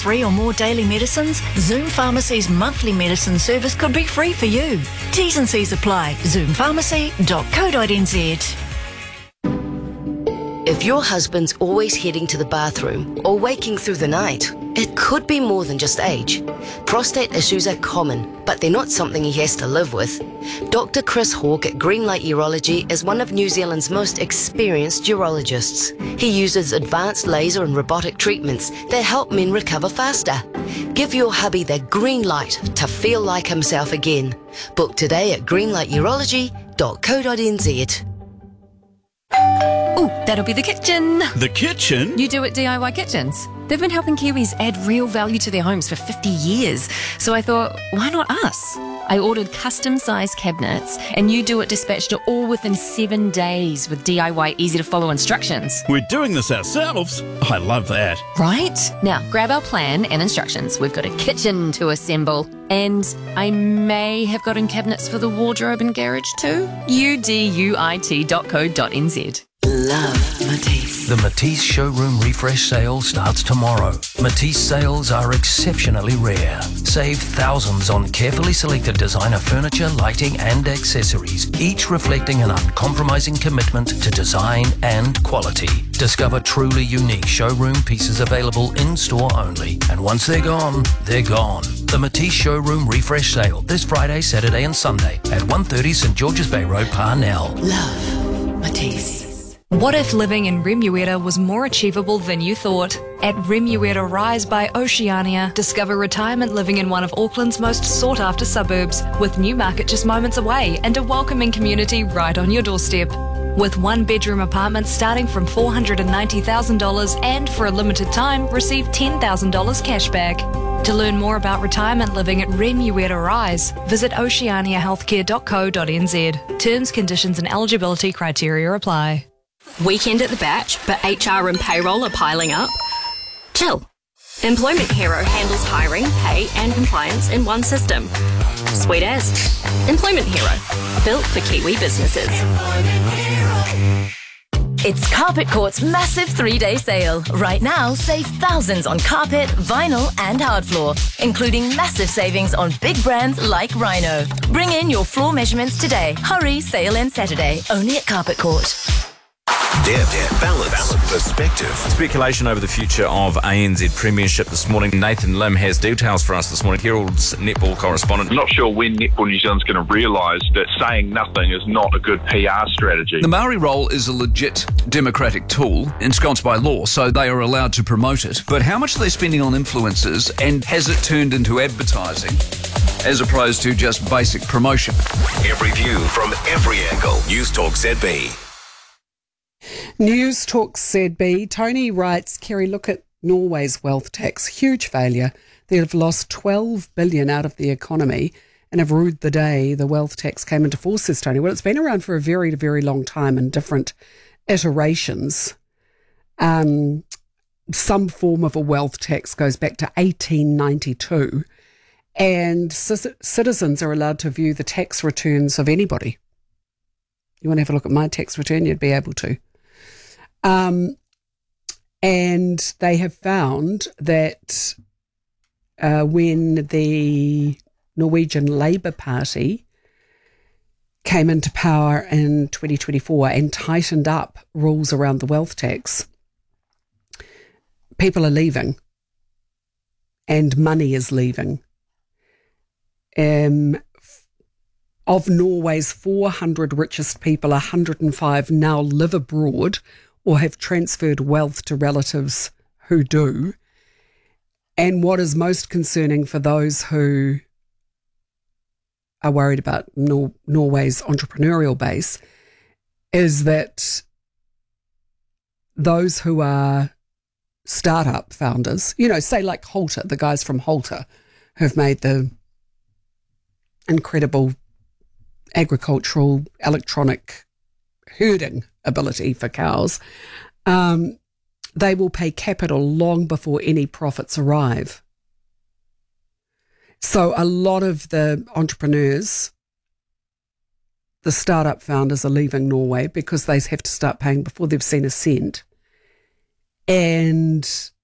3 or more daily medicines, Zoom Pharmacy's monthly medicine service could be free for you. T's and C's apply. zoompharmacy.co.nz. If your husband's always heading to the bathroom or waking through the night, it could be more than just age. Prostate issues are common, but they're not something he has to live with. Dr. Chris Hawke at Greenlight Urology is one of New Zealand's most experienced urologists. He uses advanced laser and robotic treatments that help men recover faster. Give your hubby the green light to feel like himself again. Book today at greenlighturology.co.nz. Ooh, that'll be the kitchen. The kitchen? You do at DIY Kitchens. They've been helping Kiwis add real value to their homes for 50 years. So I thought, why not us? I ordered custom-sized cabinets, and You Do It dispatched it all within 7 days with DIY easy-to-follow instructions. We're doing this ourselves. I love that. Right? Now, grab our plan and instructions. We've got a kitchen to assemble. And I may have gotten cabinets for the wardrobe and garage too. uduit.co.nz. Love Matisse. The Matisse Showroom Refresh Sale starts tomorrow. Matisse sales are exceptionally rare. Save thousands on carefully selected designer furniture, lighting and accessories, each reflecting an uncompromising commitment to design and quality. Discover truly unique showroom pieces available in-store only. And once they're gone, they're gone. The Matisse Showroom Refresh Sale this Friday, Saturday and Sunday at 130 St George's Bay Road, Parnell. Love Matisse. What if living in Remuera was more achievable than you thought? At Remuera Rise by Oceania, discover retirement living in one of Auckland's most sought-after suburbs, with Newmarket just moments away and a welcoming community right on your doorstep. With one-bedroom apartments starting from $490,000 and, for a limited time, receive $10,000 cashback. To learn more about retirement living at Remuera Rise, visit oceaniahealthcare.co.nz. Terms, conditions and eligibility criteria apply. Weekend at the Batch, but HR and payroll are piling up? Chill. Employment Hero handles hiring, pay and compliance in one system. Sweet as. Employment Hero. Built for Kiwi businesses. It's Carpet Court's massive 3-day sale. Right now, save thousands on carpet, vinyl and hard floor, including massive savings on big brands like Rhino. Bring in your floor measurements today. Hurry, sale ends Saturday, only at Carpet Court. Depth, balance, perspective. Speculation over the future of ANZ Premiership this morning. Nathan Lim has details for us this morning. Herald's netball correspondent. I'm not sure when Netball New Zealand's going to realise that saying nothing is not a good PR strategy. The Maori roll is a legit democratic tool ensconced by law, so they are allowed to promote it. But how much are they spending on influencers, and has it turned into advertising as opposed to just basic promotion? Every view from every angle. News Talk ZB. News Talk ZB. Tony writes, Kerry, look at Norway's wealth tax. Huge failure. They have lost 12 billion out of the economy and have ruled the day the wealth tax came into force, says Tony. Well, it's been around for a very, very long time in different iterations. Some form of a wealth tax goes back to 1892, and citizens are allowed to view the tax returns of anybody. You want to have a look at my tax return, you'd be able to. And they have found that when the Norwegian Labour Party came into power in 2024 and tightened up rules around the wealth tax, people are leaving and money is leaving. Of Norway's 400 richest people, 105 now live abroad or have transferred wealth to relatives who do. And what is most concerning for those who are worried about Norway's entrepreneurial base is that those who are startup founders, you know, say like Halter, the guys from Halter who've made the incredible agricultural electronic herding ability for cows, they will pay capital long before any profits arrive. So a lot of the entrepreneurs, the startup founders, are leaving Norway because they have to start paying before they've seen a cent. And